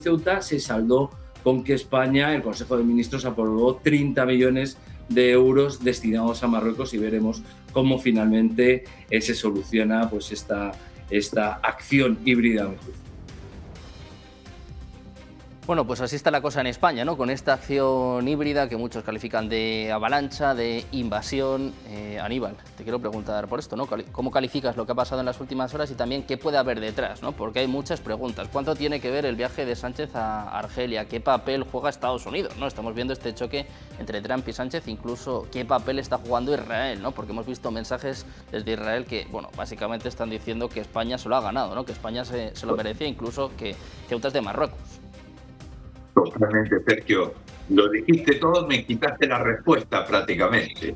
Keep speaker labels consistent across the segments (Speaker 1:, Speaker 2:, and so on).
Speaker 1: Ceuta se saldó con que España, el Consejo de Ministros, aprobó 30 millones de euros destinados a Marruecos y veremos cómo finalmente se soluciona pues esta acción híbrida, mejor.
Speaker 2: Bueno, pues así está la cosa en España, ¿no? Con esta acción híbrida que muchos califican de avalancha, de invasión. Aníbal, te quiero preguntar por esto, ¿no? ¿Cómo calificas lo que ha pasado en las últimas horas y también qué puede haber detrás, ¿no? Porque hay muchas preguntas. ¿Cuánto tiene que ver el viaje de Sánchez a Argelia? ¿Qué papel juega Estados Unidos, ¿no? Estamos viendo este choque entre Trump y Sánchez, incluso qué papel está jugando Israel, ¿no? Porque hemos visto mensajes desde Israel que, bueno, básicamente están diciendo que España se lo ha ganado, ¿no? Que España se lo merecía, incluso que Ceuta es de Marruecos.
Speaker 3: Totalmente, Sergio. Lo dijiste todo, me quitaste la respuesta prácticamente.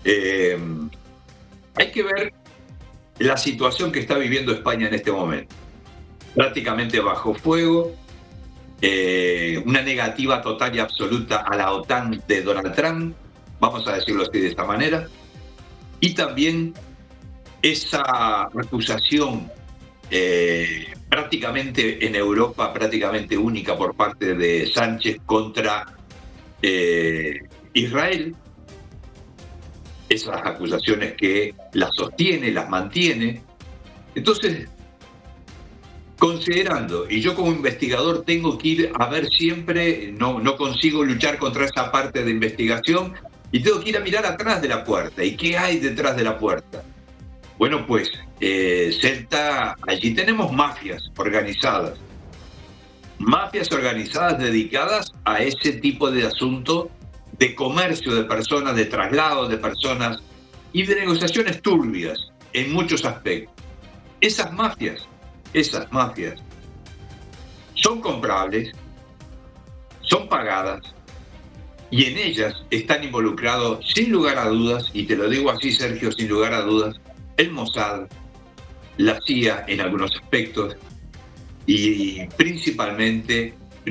Speaker 3: Hay que ver la situación que está viviendo España en este momento. Prácticamente bajo fuego, una negativa total y absoluta a la OTAN de Donald Trump, vamos a decirlo así de esta manera, y también esa acusación prácticamente en Europa, prácticamente única por parte de Sánchez contra Israel. Esas acusaciones que las sostiene, las mantiene. Entonces, considerando, y yo como investigador tengo que ir a ver siempre, no consigo luchar contra esa parte de investigación, y tengo que ir a mirar atrás de la puerta. ¿Y qué hay detrás de la puerta? Bueno, pues Celta, allí tenemos mafias organizadas dedicadas a ese tipo de asunto de comercio de personas, de traslado de personas y de negociaciones turbias en muchos aspectos. Esas mafias son comprables, son pagadas y en ellas están involucrados, sin lugar a dudas, y te lo digo así, Sergio, sin lugar a dudas, el Mossad, la CIA en algunos aspectos y principalmente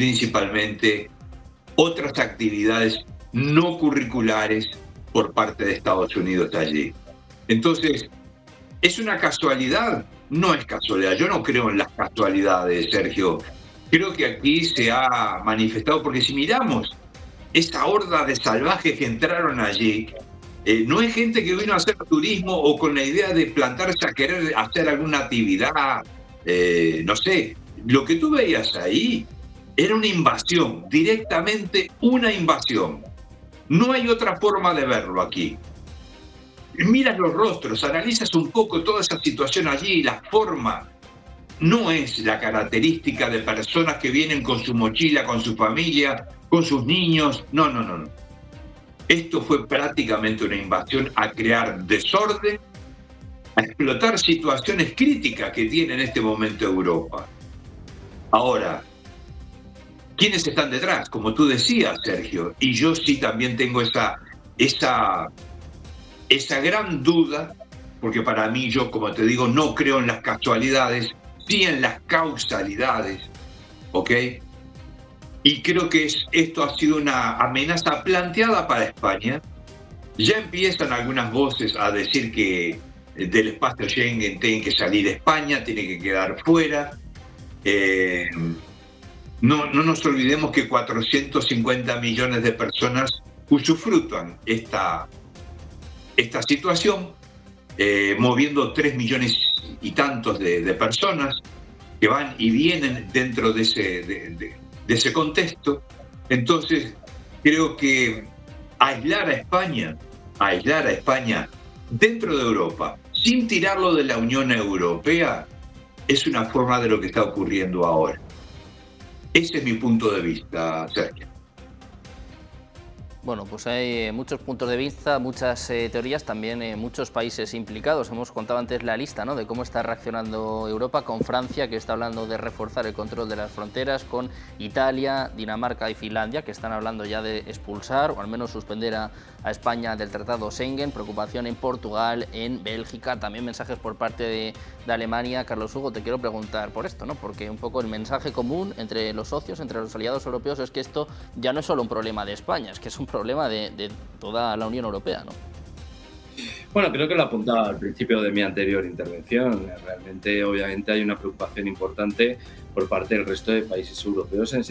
Speaker 3: otras actividades no curriculares por parte de Estados Unidos allí. Entonces, ¿es una casualidad? No es casualidad. Yo no creo en las casualidades, Sergio. Creo que aquí se ha manifestado, porque si miramos esa horda de salvajes que entraron allí, no es gente que vino a hacer turismo o con la idea de plantarse a querer hacer alguna actividad, no sé. Lo que tú veías ahí era una invasión, directamente una invasión. No hay otra forma de verlo aquí. Miras los rostros, analizas un poco toda esa situación allí, la forma. No es la característica de personas que vienen con su mochila, con su familia, con sus niños. No. Esto fue prácticamente una invasión a crear desorden, a explotar situaciones críticas que tiene en este momento Europa. Ahora, ¿quiénes están detrás? Como tú decías, Sergio, y yo sí también tengo esa gran duda, porque para mí, yo, como te digo, no creo en las casualidades, sí en las causalidades, ¿ok? Y creo que esto ha sido una amenaza planteada para España. Ya empiezan algunas voces a decir que del espacio Schengen tiene que salir España, tiene que quedar fuera. No nos olvidemos que 450 millones de personas usufructan esta situación, moviendo 3 millones y tantos de personas que van y vienen dentro de ese contexto. Entonces, creo que aislar a España dentro de Europa, sin tirarlo de la Unión Europea, es una forma de lo que está ocurriendo ahora. Ese es mi punto de vista, Sergio.
Speaker 2: Bueno, pues hay muchos puntos de vista, muchas teorías, también muchos países implicados. Hemos contado antes la lista, ¿no?, de cómo está reaccionando Europa, con Francia, que está hablando de reforzar el control de las fronteras, con Italia, Dinamarca y Finlandia, que están hablando ya de expulsar o al menos suspender a España del Tratado Schengen, preocupación en Portugal, en Bélgica, también mensajes por parte de Alemania. Carlos Hugo, te quiero preguntar por esto, ¿no?, porque un poco el mensaje común entre los socios, entre los aliados europeos, es que esto ya no es solo un problema de España, es que es un problema de toda la Unión Europea, ¿no?
Speaker 1: Bueno, creo que lo apuntaba al principio de mi anterior intervención. Realmente, obviamente, hay una preocupación importante por parte del resto de países europeos en